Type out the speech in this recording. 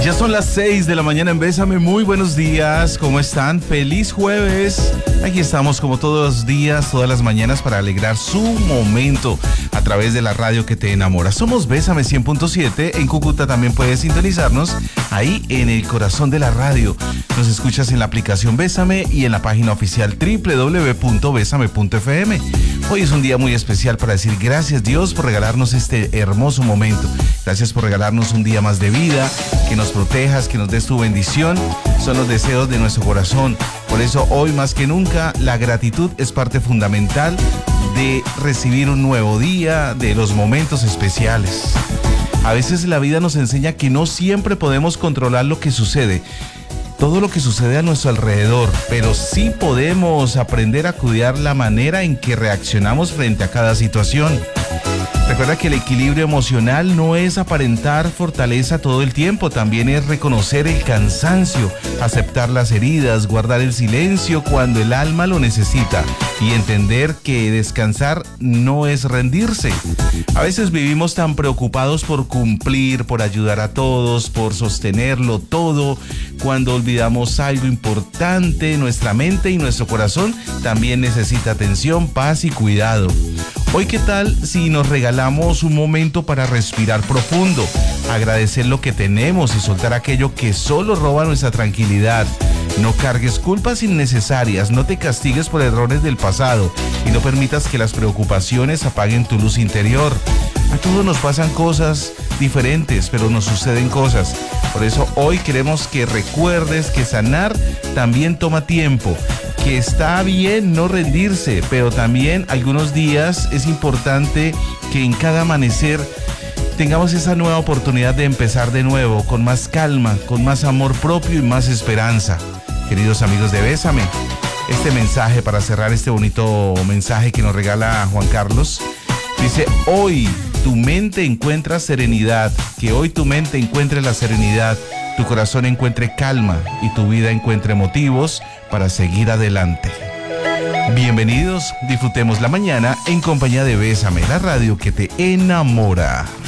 Ya son las 6 de la mañana en Bésame. Muy buenos días, ¿cómo están? Feliz jueves. Aquí estamos como todos los días, todas las mañanas para alegrar su momento a través de la radio que te enamora. Somos Bésame 100.7. En Cúcuta también puedes sintonizarnos ahí en el corazón de la radio. Nos escuchas en la aplicación Bésame y en la página oficial www.besame.fm. Hoy es un día muy especial para decir gracias Dios por regalarnos este hermoso momento. Gracias por regalarnos un día más de vida, que nos protejas, que nos des tu bendición. Son los deseos de nuestro corazón. Por eso hoy más que nunca la gratitud es parte fundamental de recibir un nuevo día, de los momentos especiales. A veces la vida nos enseña que no siempre podemos controlar lo que sucede, todo lo que sucede a nuestro alrededor, pero sí podemos aprender a cuidar la manera en que reaccionamos frente a cada situación. Recuerda que el equilibrio emocional no es aparentar fortaleza todo el tiempo, también es reconocer el cansancio, aceptar las heridas, guardar el silencio cuando el alma lo necesita y entender que descansar no es rendirse. A veces vivimos tan preocupados por cumplir, por ayudar a todos, por sostenerlo todo, cuando olvidamos algo importante. Nuestra mente y nuestro corazón también necesita atención, paz y cuidado. Hoy, ¿qué tal si nos regalamos un momento para respirar profundo, agradecer lo que tenemos y soltar aquello que solo roba nuestra tranquilidad? No cargues culpas innecesarias, no te castigues por errores del pasado y no permitas que las preocupaciones apaguen tu luz interior. A todos nos pasan cosas diferentes, pero nos suceden cosas. Por eso hoy queremos que recuerdes que sanar también toma tiempo, que está bien no rendirse, pero también algunos días es importante que en cada amanecer tengamos esa nueva oportunidad de empezar de nuevo, con más calma, con más amor propio y más esperanza. Queridos amigos de Bésame, este mensaje para cerrar este bonito mensaje que nos regala Juan Carlos, dice: hoy tu mente encuentra serenidad, que hoy tu mente encuentre la serenidad, tu corazón encuentre calma y tu vida encuentre motivos para seguir adelante. Bienvenidos, disfrutemos la mañana en compañía de Bésame, la radio que te enamora.